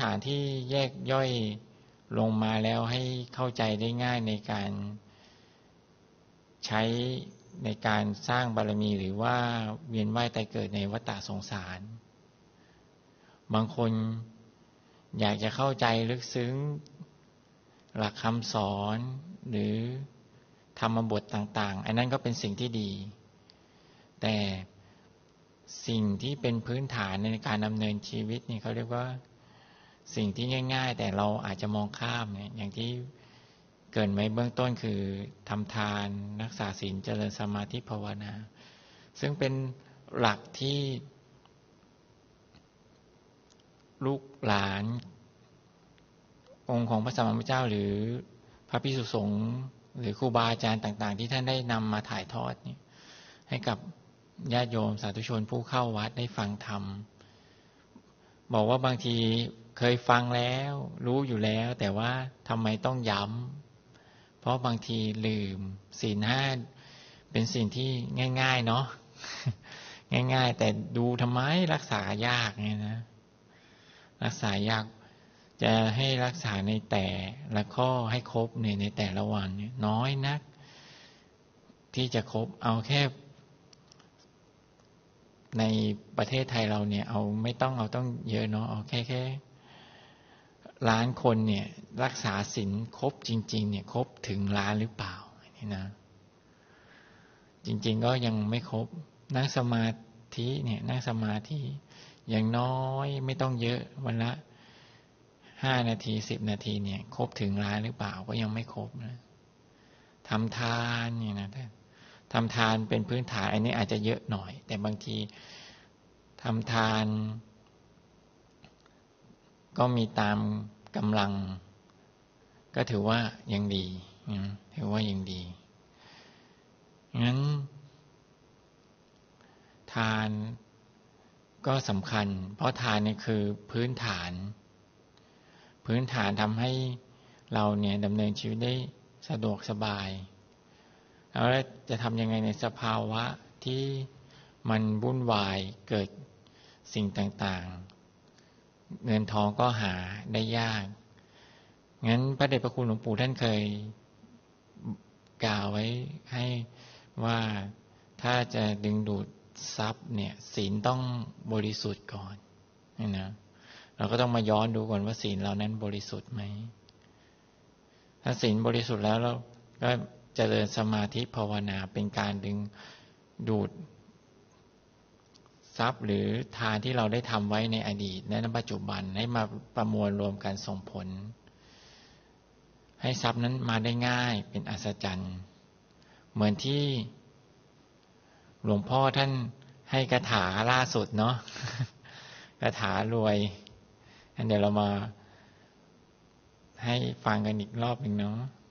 านที่แยกย่อยลงมาแล้วให้เข้าใจได้ง่ายในการใช้ในการสร้างบารมีหรือว่าเวียนว่ายตายเกิดในวัฏฏะสงสารบางคนอยากจะเข้าใจลึกซึ้งหลักคำสอนหรือธรรมบทต่างๆอันนั้นก็เป็นสิ่งที่ดีแต่สิ่งที่เป็นพื้นฐานในการดำเนินชีวิตนี่เขาเรียกว่าสิ่งที่ง่ายๆแต่เราอาจจะมองข้ามเนี่ยอย่างที่เกริ่นไว้เบื้องต้นคือทำทานรักษาศีลเจริญสมาธิภาวนาซึ่งเป็นหลักที่ลูกหลานองค์ของพระสัมมาสัมพุทธเจ้าหรือพระภิกษุสงฆ์หรือครูบาอาจารย์ต่างๆที่ท่านได้นำมาถ่ายทอดนี่ให้กับญาติโยมสาธุชนผู้เข้าวัดได้ฟังธรรมบอกว่าบางทีเคยฟังแล้วรู้อยู่แล้วแต่ว่าทำไมต้องย้ำเพราะบางทีลืมศีลห้าเป็นสิ่งที่ง่ายๆเนาะ ง่ายๆแต่ดูทำไมรักษายากเนี่ยนะรักษายากจะให้รักษาในแต่ละข้อให้ครบในแต่ละวันเนี่ยน้อยนักที่จะครบเอาแค่ในประเทศไทยเราเนี่ยเอาไม่ต้องเอาต้องเยอะเนาะเอาแค่ล้านคนเนี่ยรักษาศีลครบจริงๆเนี่ยครบถึงล้านหรือเปล่านี่นะจริงๆก็ยังไม่ครบนั่งสมาธิเนี่ยนั่งสมาธิอย่างน้อยไม่ต้องเยอะวันละ5 นาที10 นาทีเนี่ยครบถึงล้านหรือเปล่าก็ยังไม่ครบนะทำทานเนี่ยนะทำทานเป็นพื้นฐานอันนี้อาจจะเยอะหน่อยแต่บางทีทำทานก็มีตามกำลังก็ถือว่ายังดีถือว่ายังดีงั้นทานก็สำคัญเพราะทานนี่คือพื้นฐานทำให้เราเนี่ยดำเนินชีวิตได้สะดวกสบายแล้วจะทำยังไงในสภาวะที่มันวุ่นวายเกิดสิ่งต่างๆเงินทองก็หาได้ยากงั้นพระเดชพระคุณหลวงปู่ท่านเคยกล่าวไว้ให้ว่าถ้าจะดึงดูดทรัพย์เนี่ยศีลต้องบริสุทธิ์ก่อนนะเราก็ต้องมาย้อนดูก่อนว่าศีลเรานั้นบริสุทธิ์ไหมถ้าศีลบริสุทธิ์แล้วเราก็เจริญสมาธิภาวนาเป็นการดึงดูดทรัพย์หรือทานที่เราได้ทำไว้ในอดีตและในปัจจุบันให้มาประมวลรวมกันส่งผลให้ทรัพย์นั้นมาได้ง่ายเป็นอัศจรรย์เหมือนที่หลวงพ่อท่านให้คาถาล่าสุดเนาะ คาถารวยเดี๋ยวเรามาให้ฟังกันอีกรอบหนึ่งเนาะ